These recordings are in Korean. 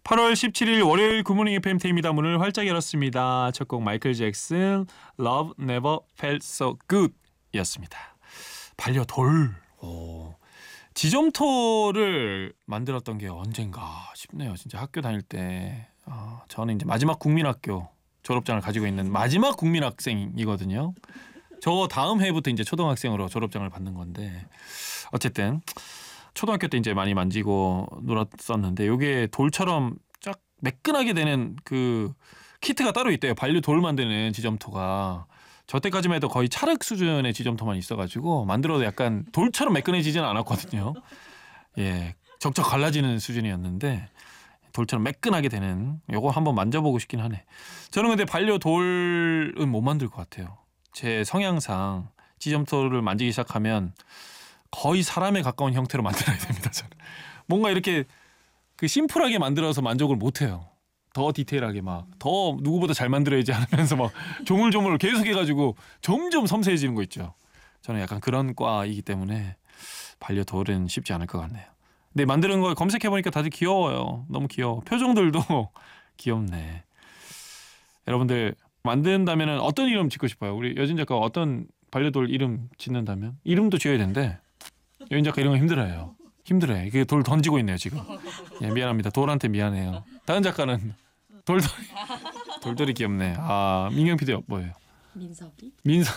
8월 17일 월요일 굿모닝 FM 태입니다. 문을 활짝 열었습니다. 첫 곡 마이클 잭슨 Love Never Felt So Good 였습니다. 반려돌. 지점토를 만들었던 게 언젠가 싶네요. 진짜 학교 다닐 때 저는 이제 마지막 국민학교 졸업장을 가지고 있는 마지막 국민학생이거든요. 저 다음 해부터 이제 초등학생으로 졸업장을 받는 건데 어쨌든 초등학교 때 이제 많이 만지고 놀았었는데 이게 돌처럼 쫙 매끈하게 되는 그 키트가 따로 있대요. 반려돌 만드는 지점토가. 저 때까지만 해도 거의 찰흙 수준의 지점토만 있어가지고 만들어도 약간 돌처럼 매끈해지지는 않았거든요. 예, 적적 갈라지는 수준이었는데 돌처럼 매끈하게 되는 요거 한번 만져보고 싶긴 하네. 저는 근데 반려돌은 못 만들 것 같아요. 제 성향상 지점토를 만지기 시작하면 거의 사람에 가까운 형태로 만들어야 됩니다. 저는 뭔가 이렇게 그 심플하게 만들어서 만족을 못 해요. 더 디테일하게 막 더 누구보다 잘 만들어야지 하면서 막 조물조물 계속 해가지고 점점 섬세해지는 거 있죠. 저는 약간 그런 과이기 때문에 반려돌은 쉽지 않을 것 같네요. 근데 만드는 거 검색해보니까 다들 귀여워요. 너무 귀여워. 표정들도 귀엽네. 여러분들 만든다면 어떤 이름 짓고 싶어요? 우리 여진 작가 어떤 반려돌 이름 짓는다면? 이름도 지어야 되는데 여진 작가 이런 거 힘들어요. 힘들어요. 이게 돌 던지고 있네요 지금. 예, 미안합니다. 돌한테 미안해요. 다른 작가는 돌돌이 귀엽네. 민경 PD 뭐예요? 민석이? 민석이.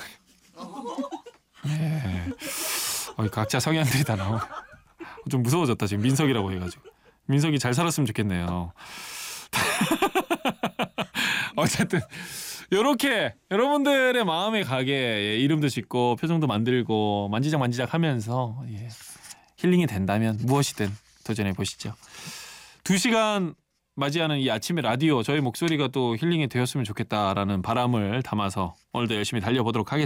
예. 각자 성향들이 다 나오네. 좀 무서워졌다 지금 민석이라고 해가지고. 민석이 잘 살았으면 좋겠네요. 어쨌든 이렇게 여러분들의 마음에 가게 이름도 짓고 표정도 만들고 만지작 하면서 힐링이 된다면 무엇이든 도전해 보시죠. 2시간 맞이하는 이 아침의 라디오 저의 목소리가 또 힐링이 되었으면 좋겠다라는 바람을 담아서 오늘도 열심히 달려보도록 하겠습니다.